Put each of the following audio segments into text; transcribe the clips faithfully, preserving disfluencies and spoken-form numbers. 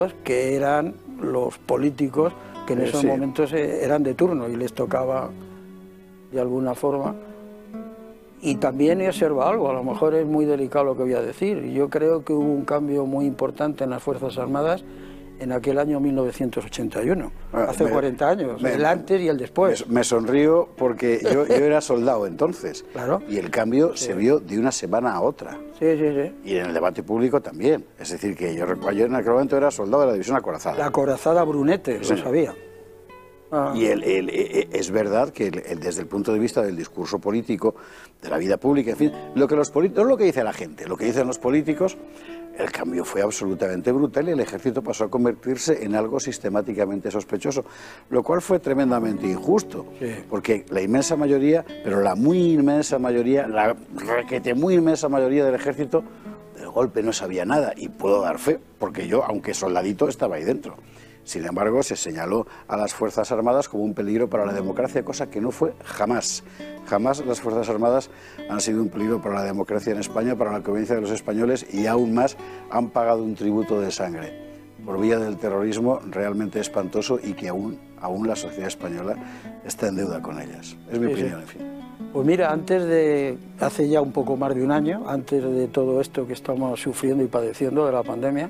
que eran los políticos que en esos sí. momentos eran de turno y les tocaba de alguna forma. Y también he observado algo, a lo mejor es muy delicado lo que voy a decir. Yo creo que hubo un cambio muy importante en las Fuerzas Armadas en aquel año mil novecientos ochenta y uno, bueno, hace me, cuarenta años, me, el antes y el después. Me, me sonrío porque yo, yo era soldado entonces, claro. y el cambio sí. se vio de una semana a otra. Sí, sí, sí. Y en el debate público también. Es decir, que yo recuerdo, yo en aquel momento era soldado de la división acorazada. La acorazada Brunete, sí. lo sabía. Ah. Y el, el, el, es verdad que el, el, desde el punto de vista del discurso político, de la vida pública, en fin, lo que los políticos, no es lo que dice la gente, lo que dicen los políticos, el cambio fue absolutamente brutal y el ejército pasó a convertirse en algo sistemáticamente sospechoso, lo cual fue tremendamente injusto, sí. porque la inmensa mayoría, pero la muy inmensa mayoría, la requete muy inmensa mayoría del ejército, del golpe no sabía nada, y puedo dar fe, porque yo, aunque soldadito, estaba ahí dentro. Sin embargo, se señaló a las Fuerzas Armadas como un peligro para la democracia, cosa que no fue jamás. Jamás las Fuerzas Armadas han sido un peligro para la democracia en España, para la convivencia de los españoles, y aún más han pagado un tributo de sangre por vía del terrorismo realmente espantoso y que aún, aún la sociedad española está en deuda con ellas. Es mi sí, opinión, sí. en fin. Pues mira, antes de, hace ya un poco más de un año, antes de todo esto que estamos sufriendo y padeciendo de la pandemia,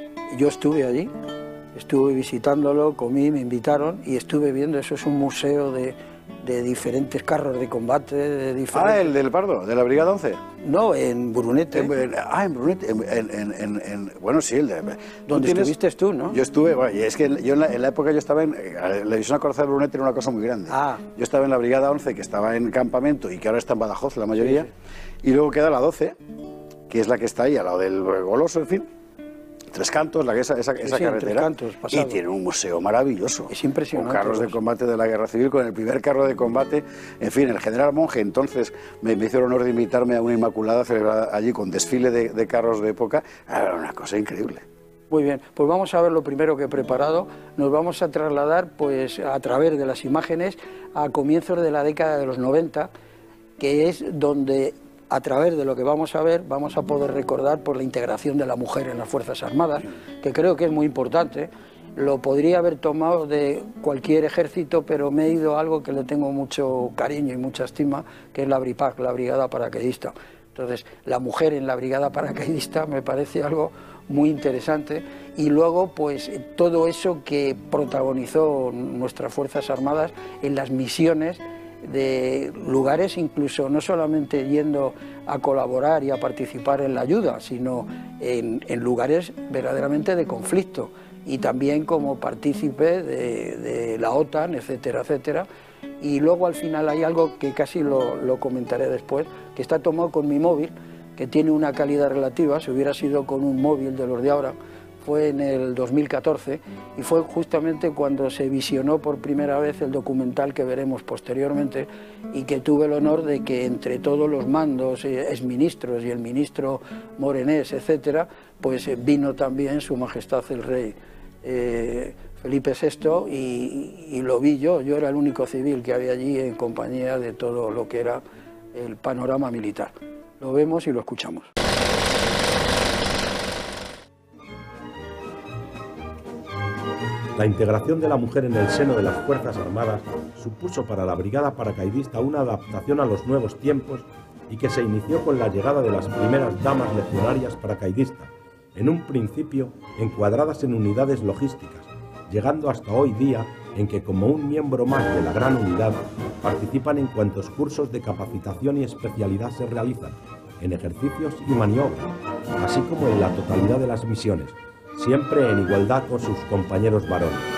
yo estuve allí. Estuve visitándolo, comí, me invitaron y estuve viendo, eso es un museo de, de diferentes carros de combate, de diferentes... Ah, el del Pardo, de la Brigada once. No, en Brunete. En, en, ah, en Brunete, en, en, en, en, bueno, sí, el de... ¿Dónde estuviste tú, no? Yo estuve, bueno, y es que yo en la, en la época yo estaba en... La división acorazada de Brunete era una cosa muy grande. Ah. Yo estaba en la Brigada once, que estaba en campamento y que ahora está en Badajoz, la mayoría, sí, sí. Y luego queda la doce, que es la que está ahí, al lado del Goloso, en fin. Tres Cantos, la, esa, esa, esa sí, carretera, Cantos, y tiene un museo maravilloso. Es impresionante. Con carros de combate de la Guerra Civil, con el primer carro de combate, en fin, el general Monge, entonces me, me hizo el honor de invitarme a una Inmaculada celebrada allí con desfile de, de carros de época, era una cosa increíble. Muy bien, pues vamos a ver lo primero que he preparado. Nos vamos a trasladar, pues, a través de las imágenes a comienzos de la década de los noventa, que es donde, a través de lo que vamos a ver, vamos a poder recordar por la integración de la mujer en las Fuerzas Armadas, que creo que es muy importante. Lo podría haber tomado de cualquier ejército, pero me he ido a algo que le tengo mucho cariño y mucha estima, que es la BRIPAC, la Brigada Paracaidista. Entonces, la mujer en la Brigada Paracaidista me parece algo muy interesante. Y luego, pues, todo eso que protagonizó nuestras Fuerzas Armadas en las misiones de lugares, incluso no solamente yendo a colaborar y a participar en la ayuda, sino en, en lugares verdaderamente de conflicto, y también como partícipe de, de la OTAN, etcétera, etcétera. Y luego al final hay algo que casi lo, lo comentaré después, que está tomado con mi móvil, que tiene una calidad relativa. Si hubiera sido con un móvil de los de ahora, fue en el dos mil catorce, y fue justamente cuando se visionó por primera vez el documental que veremos posteriormente, y que tuve el honor de que entre todos los mandos, exministros y el ministro Morenés, etcétera, pues vino también Su Majestad el Rey eh, Felipe sexto, y, y lo vi yo. Yo era el único civil que había allí en compañía de todo lo que era el panorama militar. Lo vemos y lo escuchamos. La integración de la mujer en el seno de las Fuerzas Armadas supuso para la Brigada Paracaidista una adaptación a los nuevos tiempos, y que se inició con la llegada de las primeras damas legionarias paracaidistas, en un principio encuadradas en unidades logísticas, llegando hasta hoy día en que, como un miembro más de la gran unidad, participan en cuantos cursos de capacitación y especialidad se realizan, en ejercicios y maniobras, así como en la totalidad de las misiones, siempre en igualdad con sus compañeros varones.